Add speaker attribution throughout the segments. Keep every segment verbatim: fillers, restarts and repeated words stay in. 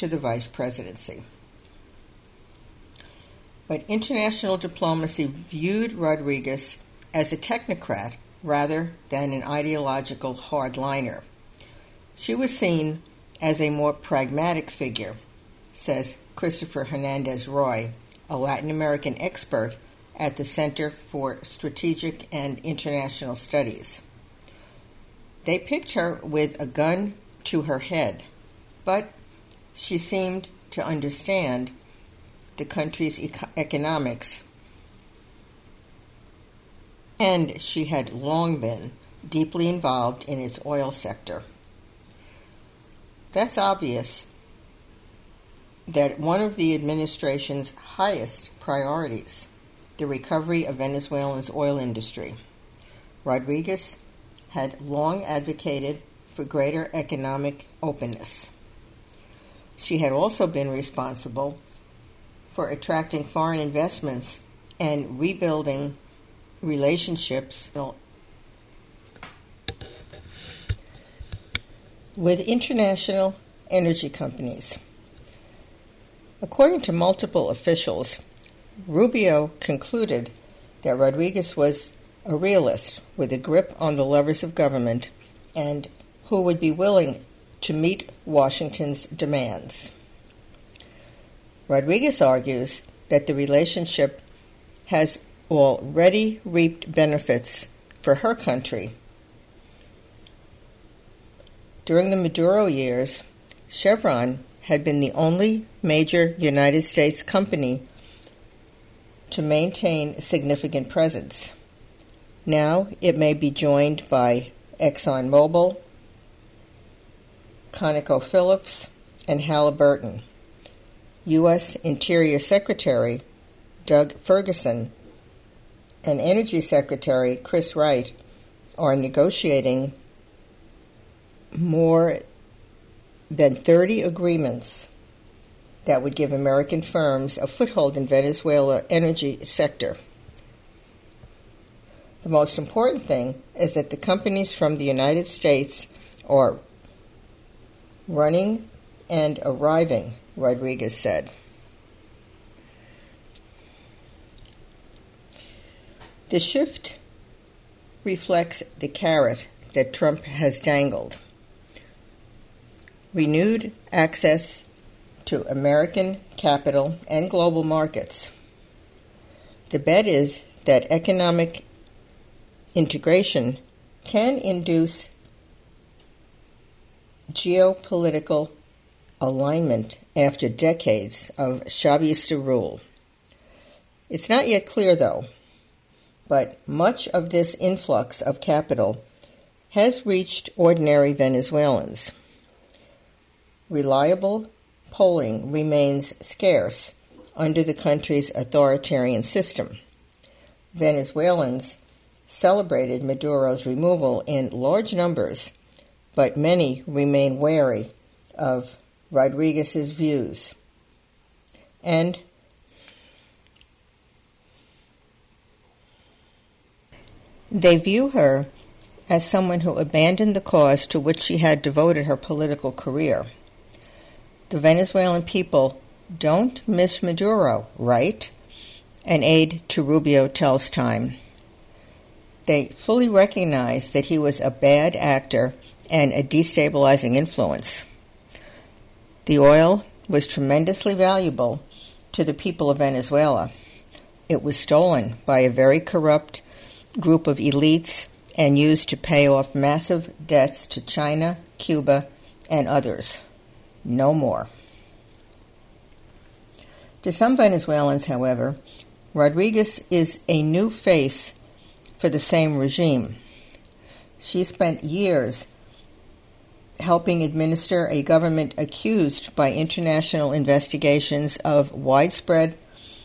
Speaker 1: to the vice presidency. But international diplomacy viewed Rodriguez as a technocrat rather than an ideological hardliner. She was seen as a more pragmatic figure, says Christopher Hernandez Roy, a Latin American expert at the Center for Strategic and International Studies. They picked her with a gun to her head, but she seemed to understand the country's eco- economics, and she had long been deeply involved in its oil sector. That's obvious that one of the administration's highest priorities, the recovery of Venezuela's oil industry. Rodriguez had long advocated for greater economic openness. She had also been responsible for attracting foreign investments and rebuilding relationships with international energy companies. According to multiple officials, Rubio concluded that Rodriguez was a realist with a grip on the levers of government and who would be willing to meet Washington's demands. Rodriguez argues that the relationship has already reaped benefits for her country. During the Maduro years, Chevron had been the only major United States company to maintain a significant presence. Now it may be joined by ExxonMobil, ConocoPhillips, and Halliburton. U S Interior Secretary Doug Ferguson and Energy Secretary Chris Wright are negotiating more than thirty agreements that would give American firms a foothold in Venezuela's energy sector. The most important thing is that the companies from the United States are running and arriving, Rodriguez said. The shift reflects the carrot that Trump has dangled. Renewed access to American capital and global markets. The bet is that economic integration can induce geopolitical alignment after decades of Chavista rule. It's not yet clear, though, but much of this influx of capital has reached ordinary Venezuelans. Reliable polling remains scarce under the country's authoritarian system. Venezuelans celebrated Maduro's removal in large numbers, but many remain wary of Rodriguez's views. And they view her as someone who abandoned the cause to which she had devoted her political career. The Venezuelan people don't miss Maduro, right? An aide to Rubio tells Time. They fully recognize that he was a bad actor and a destabilizing influence. The oil was tremendously valuable to the people of Venezuela. It was stolen by a very corrupt group of elites and used to pay off massive debts to China, Cuba, and others. No more. To some Venezuelans, however, Rodriguez is a new face for the same regime. She spent years helping administer a government accused by international investigations of widespread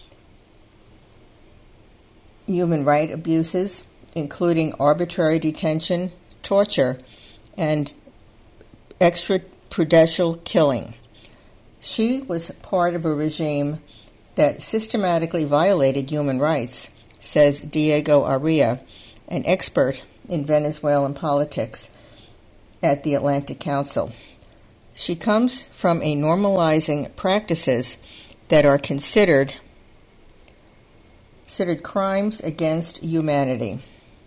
Speaker 1: human rights abuses, including arbitrary detention, torture, and extrajudicial killing. She was part of a regime that systematically violated human rights, says Diego Aria, an expert in Venezuelan politics at the Atlantic Council. She comes from a normalizing practices that are considered, considered crimes against humanity.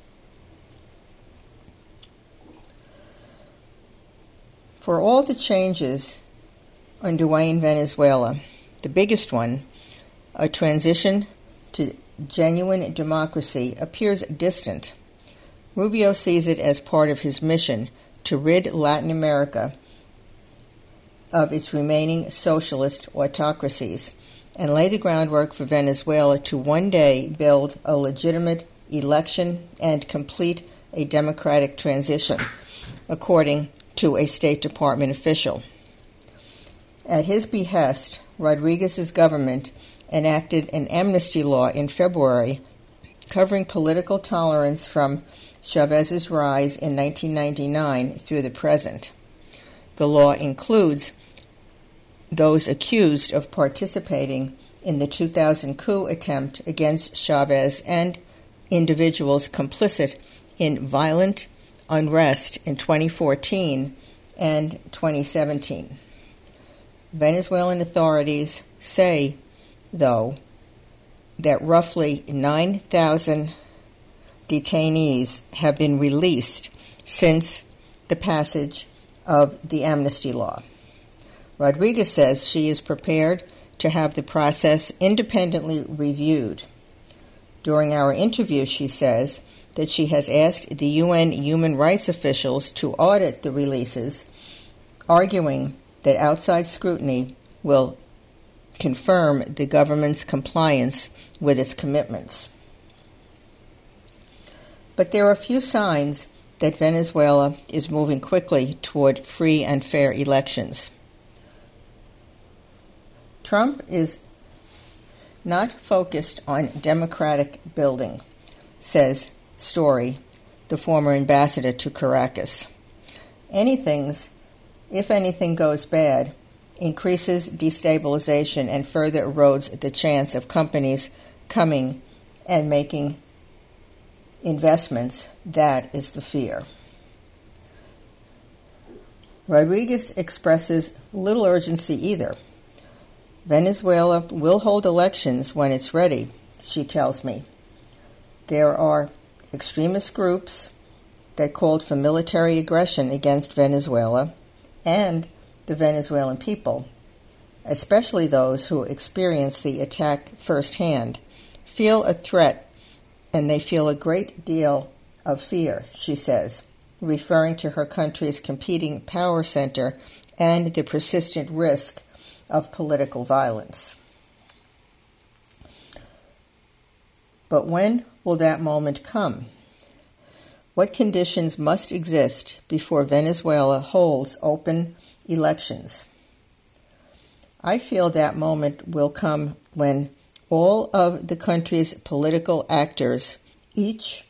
Speaker 1: For all the changes underway in Venezuela, the biggest one, a transition to genuine democracy, appears distant. Rubio sees it as part of his mission to rid Latin America of its remaining socialist autocracies and lay the groundwork for Venezuela to one day build a legitimate election and complete a democratic transition, according to a State Department official. At his behest, Rodriguez's government enacted an amnesty law in February covering political tolerance from Chavez's rise in nineteen ninety-nine through the present. The law includes those accused of participating in the two thousand coup attempt against Chavez and individuals complicit in violent unrest in twenty fourteen and twenty seventeen. Venezuelan authorities say, though, that roughly nine thousand detainees have been released since the passage of the amnesty law. Rodriguez says she is prepared to have the process independently reviewed. During our interview, she says that she has asked the U N human rights officials to audit the releases, arguing that outside scrutiny will confirm the government's compliance with its commitments. But there are few signs that Venezuela is moving quickly toward free and fair elections. Trump is not focused on democratic building, says Story, the former ambassador to Caracas. Anything's, if anything goes bad, increases destabilization and further erodes the chance of companies coming and making investments. That is the fear. Rodriguez expresses little urgency either. Venezuela will hold elections when it's ready, she tells me. There are extremist groups that called for military aggression against Venezuela and the Venezuelan people, especially those who experienced the attack firsthand, feel a threat, and they feel a great deal of fear, she says, referring to her country's competing power center and the persistent risk of political violence. But when will that moment come? What conditions must exist before Venezuela holds open elections? I feel that moment will come when all of the country's political actors, each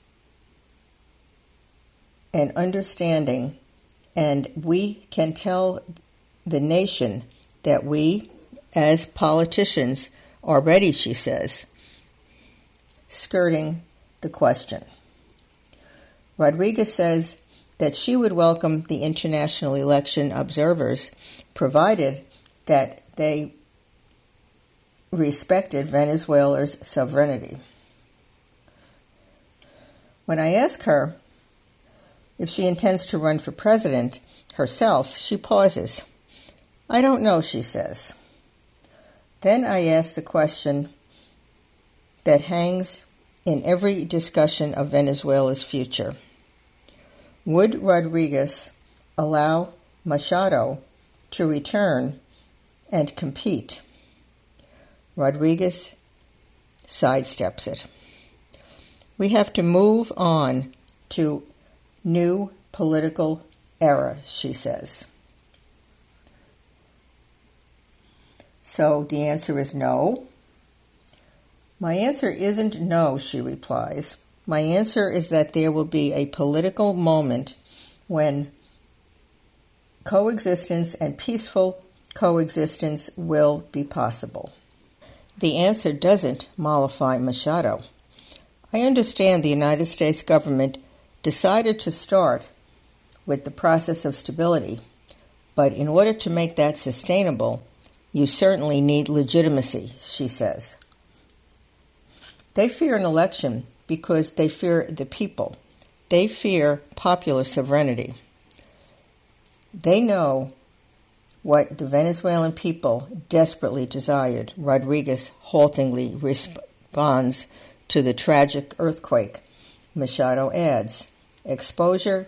Speaker 1: an understanding, and we can tell the nation that we, as politicians, are ready, she says, skirting the question. Rodriguez says that she would welcome the international election observers, provided that they respected Venezuela's sovereignty. When I ask her if she intends to run for president herself, she pauses. I don't know, she says. Then I ask the question that hangs in every discussion of Venezuela's future. Would Rodriguez allow Machado to return and compete? Rodriguez sidesteps it. We have to move on to new political era, she says. So the answer is no. My answer isn't no, she replies. My answer is that there will be a political moment when coexistence and peaceful coexistence will be possible. The answer doesn't mollify Machado. I understand the United States government decided to start with the process of stability, But in order to make that sustainable, you certainly need legitimacy, she says. They fear an election because they fear the people. They fear popular sovereignty. They know what the Venezuelan people desperately desired, Rodriguez haltingly responds to the tragic earthquake. Machado adds, exposure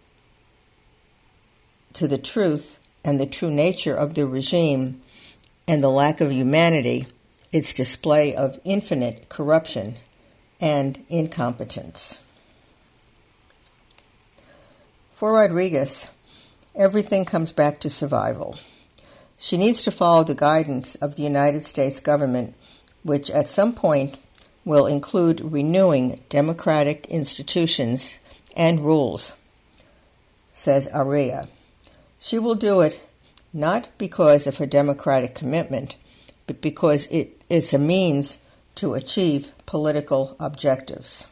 Speaker 1: to the truth and the true nature of the regime and the lack of humanity, its display of infinite corruption and incompetence. For Rodriguez, everything comes back to survival. She needs to follow the guidance of the United States government, which at some point will include renewing democratic institutions and rules, says Aria. She will do it not because of her democratic commitment, but because it is a means to achieve political objectives.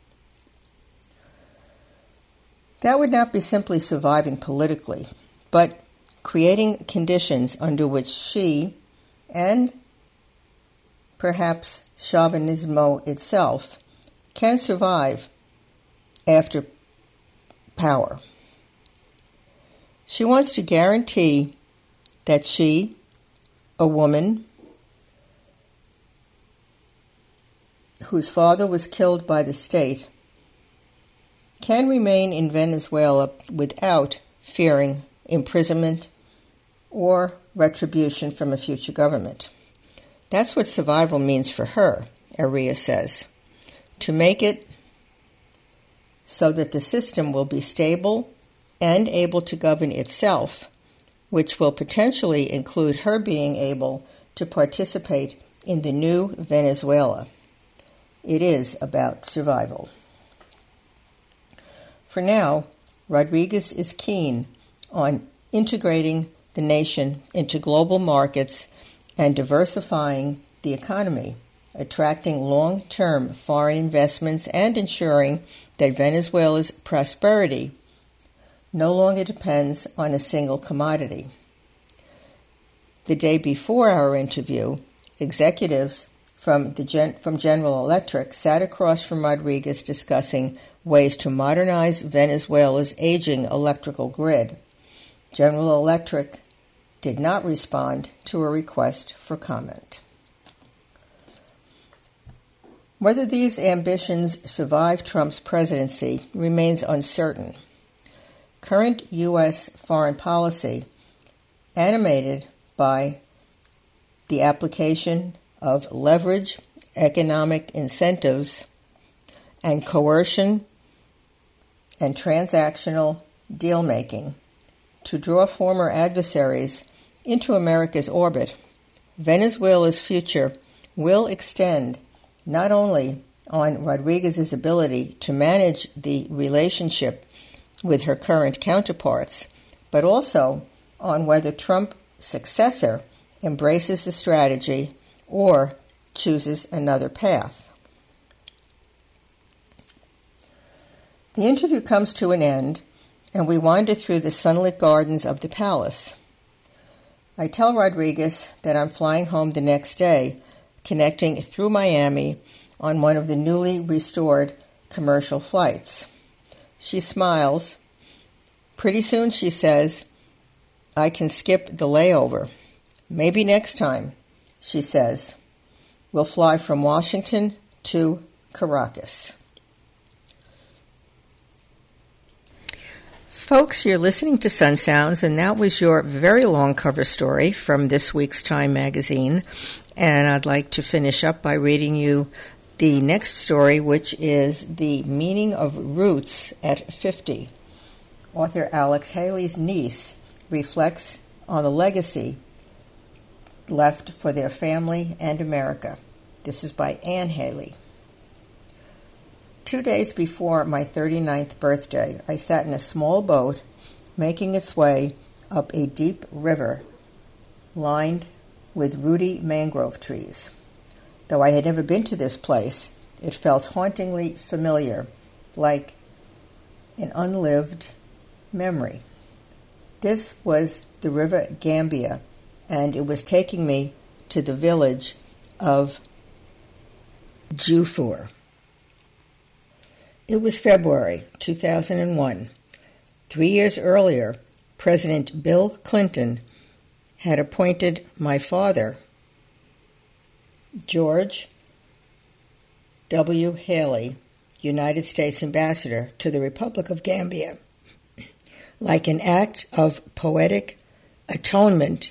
Speaker 1: That would not be simply surviving politically, but creating conditions under which she, and perhaps Chauvinismo itself, can survive after power. She wants to guarantee that she, a woman whose father was killed by the state, can remain in Venezuela without fearing imprisonment or retribution from a future government. That's what survival means for her, Aria says, to make it so that the system will be stable and able to govern itself, which will potentially include her being able to participate in the new Venezuela. It is about survival. For now, Rodriguez is keen on integrating the nation into global markets and diversifying the economy, attracting long-term foreign investments and ensuring that Venezuela's prosperity no longer depends on a single commodity. The day before our interview, executives from the Gen- from General Electric sat across from Rodriguez discussing ways to modernize Venezuela's aging electrical grid. General Electric did not respond to a request for comment. Whether these ambitions survive Trump's presidency remains uncertain. Current U S foreign policy, animated by the application of leverage, economic incentives, and coercion and transactional deal-making to draw former adversaries into America's orbit, Venezuela's future will extend not only on Rodriguez's ability to manage the relationship with her current counterparts, but also on whether Trump's successor embraces the strategy or chooses another path. The interview comes to an end, and we wander through the sunlit gardens of the palace. I tell Rodriguez that I'm flying home the next day, connecting through Miami on one of the newly restored commercial flights. She smiles. Pretty soon, she says, I can skip the layover. Maybe next time, she says. We'll fly from Washington to Caracas. Folks, you're listening to Sun Sounds, and that was your very long cover story from this week's Time magazine. And I'd like to finish up by reading you the next story, which is The Meaning of Roots at fifty. Author Alex Haley's niece reflects on the legacy left for their family and America. This is by Anne Haley. Two days before my thirty-ninth birthday, I sat in a small boat making its way up a deep river lined with rooty mangrove trees. Though I had never been to this place, it felt hauntingly familiar, like an unlived memory. This was the River Gambia, and it was taking me to the village of Jufor. It was February two thousand one. Three years earlier, President Bill Clinton had appointed my father, George W. Haley, United States Ambassador to the Republic of Gambia, like an act of poetic atonement.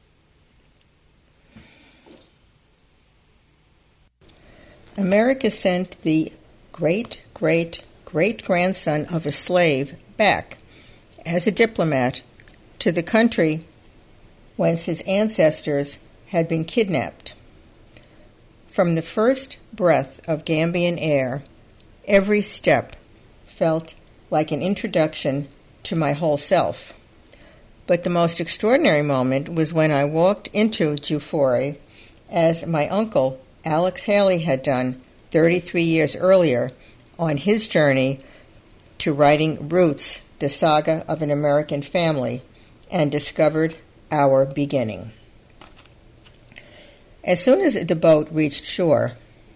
Speaker 1: America sent the great-great-great-grandson of a slave back as a diplomat to the country whence his ancestors had been kidnapped. From the first breath of Gambian air, every step felt like an introduction to my whole self. But the most extraordinary moment was when I walked into Jufor, as my uncle Alex Haley had done thirty-three years earlier on his journey to writing Roots, the Saga of an American Family, and discovered our beginning. As soon as the boat reached shore,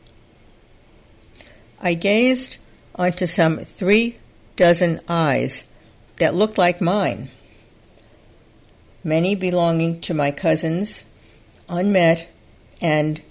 Speaker 1: I gazed onto some three dozen eyes that looked like mine, many belonging to my cousins, unmet, and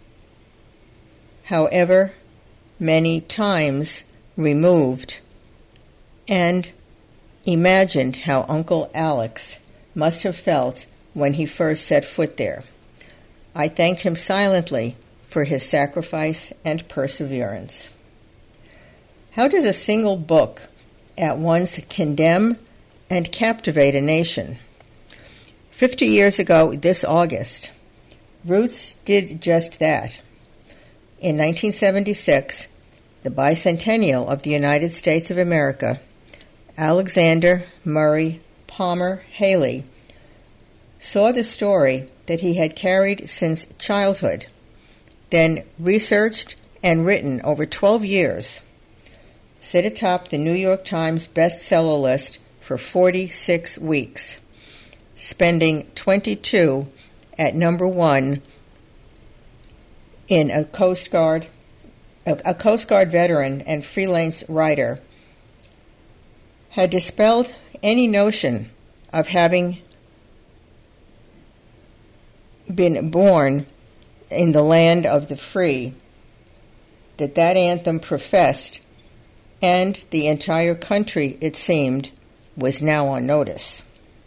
Speaker 1: however many times removed, and imagined how Uncle Alex must have felt when he first set foot there. I thanked him silently for his sacrifice and perseverance. How does a single book at once condemn and captivate a nation? Fifty years ago this August, Roots did just that. In nineteen seventy-six, the bicentennial of the United States of America, Alexander Murray Palmer Haley saw the story that he had carried since childhood, then researched and written over twelve years, sit atop the New York Times bestseller list for forty-six weeks, spending twenty-two at number one in a Coast Guard, a, a Coast Guard veteran and freelance writer, had dispelled any notion of having been born in the land of the free that that anthem professed, and the entire country, it seemed, was now on notice.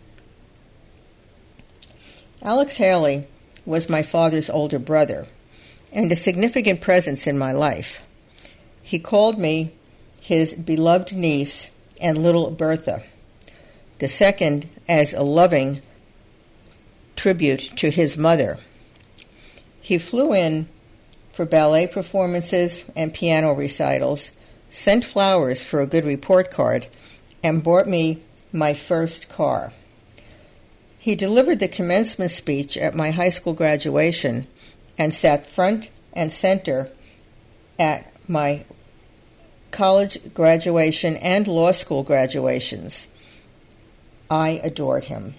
Speaker 1: Alex Haley was my father's older brother and a significant presence in my life. He called me his beloved niece and little Bertha, the second as a loving tribute to his mother. He flew in for ballet performances and piano recitals, sent flowers for a good report card, and bought me my first car. He delivered the commencement speech at my high school graduation and sat front and center at my college graduation and law school graduations. I adored him.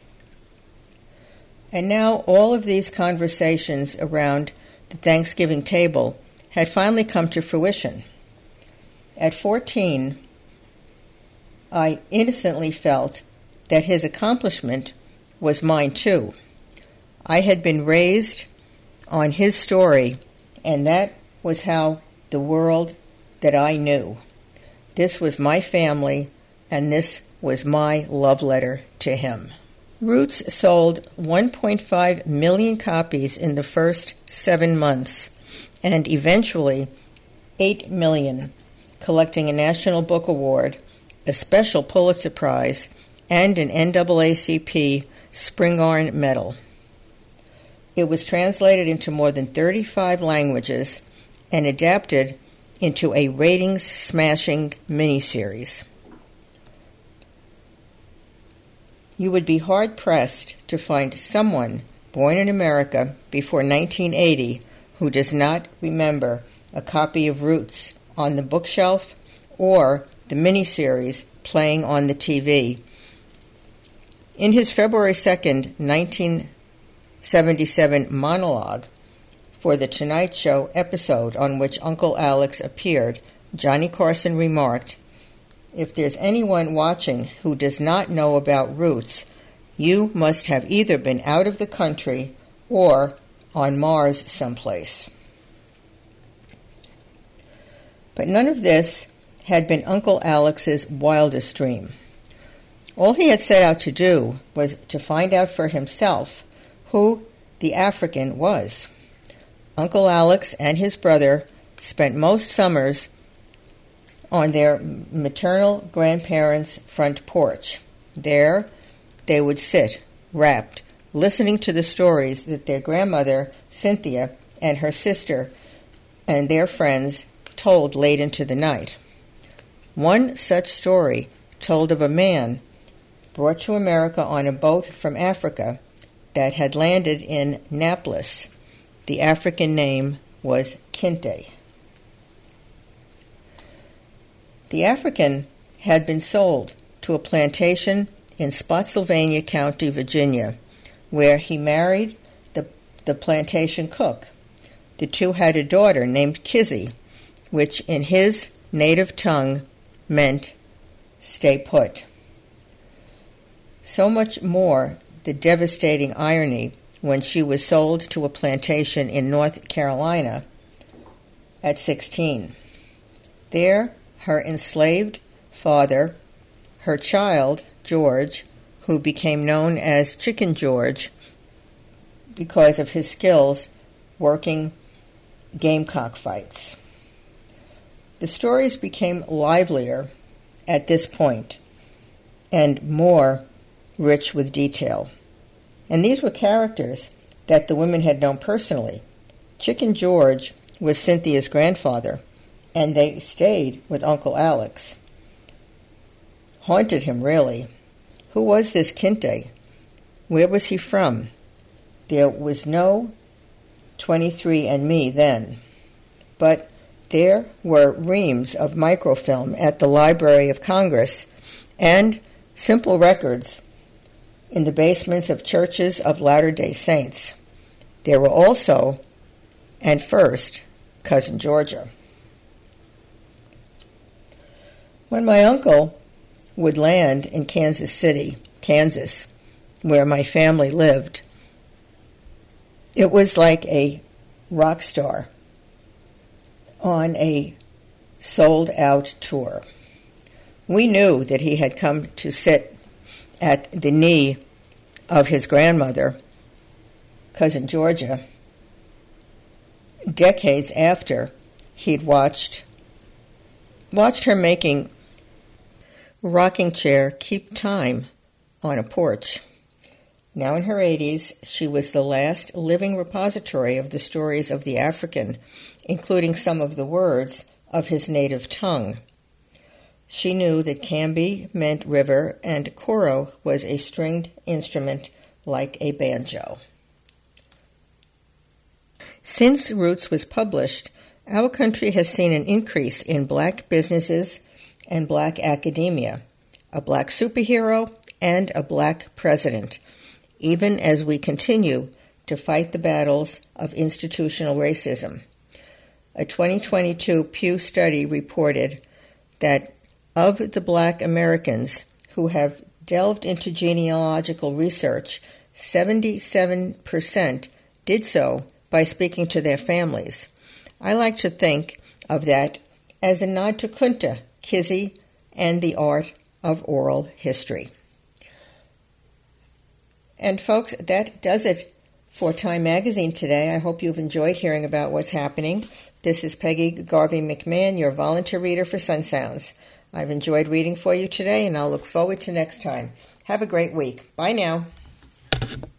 Speaker 1: And now all of these conversations around the Thanksgiving table had finally come to fruition. At fourteen, I innocently felt that his accomplishment was mine too. I had been raised on his story, and that was how the world that I knew. This was my family, and this was my love letter to him. Roots sold one point five million copies in the first seven months, and eventually eight million, collecting a National Book Award, a special Pulitzer Prize, and an N double A C P Spingarn Medal. It was translated into more than thirty-five languages and adapted into a ratings-smashing miniseries. You would be hard-pressed to find someone born in America before nineteen eighty who does not remember a copy of Roots on the bookshelf or the miniseries playing on the T V. In his February second, nineteen seventy-seven monologue for The Tonight Show episode on which Uncle Alex appeared, Johnny Carson remarked, "If there's anyone watching who does not know about Roots, you must have either been out of the country or on Mars someplace." But none of this had been Uncle Alex's wildest dream. All he had set out to do was to find out for himself who the African was. Uncle Alex and his brother spent most summers on their maternal grandparents' front porch. There they would sit, rapt, listening to the stories that their grandmother, Cynthia, and her sister and their friends told late into the night. One such story told of a man brought to America on a boat from Africa that had landed in Naples. The African name was Kinte. The African had been sold to a plantation in Spotsylvania County, Virginia, where he married the, the plantation cook. The two had a daughter named Kizzy, which in his native tongue meant stay put. So much more the devastating irony when she was sold to a plantation in North Carolina at sixteen. There, her enslaved father, her child, George, who became known as Chicken George because of his skills working gamecock fights. The stories became livelier at this point and more rich with detail. And these were characters that the women had known personally. Chicken George was Cynthia's grandfather, and they stayed with Uncle Alex. Haunted him, really. Who was this Kinte? Where was he from? There was no twenty-three and me then, but there were reams of microfilm at the Library of Congress and simple records in the basements of churches of Latter-day Saints. There were also, and first, Cousin Georgia. When my uncle would land in Kansas City, Kansas, where my family lived, it was like a rock star on a sold-out tour. We knew that he had come to sit at the knee of his grandmother, Cousin Georgia, decades after he'd watched watched her making rocking chair keep time on a porch. Now in her eighties, she was the last living repository of the stories of the African, including some of the words of his native tongue. She knew that Camby meant river and Koro was a stringed instrument like a banjo. Since Roots was published, our country has seen an increase in black businesses and black academia, a black superhero, and a black president, even as we continue to fight the battles of institutional racism. A twenty twenty-two Pew study reported that of the black Americans who have delved into genealogical research, seventy-seven percent did so by speaking to their families. I like to think of that as a nod to Kunta, Kizzy, and the art of oral history. And folks, that does it for Time Magazine today. I hope you've enjoyed hearing about what's happening. This is Peggy Garvey McMahon, your volunteer reader for Sun Sounds. I've enjoyed reading for you today, and I'll look forward to next time. Have a great week. Bye now.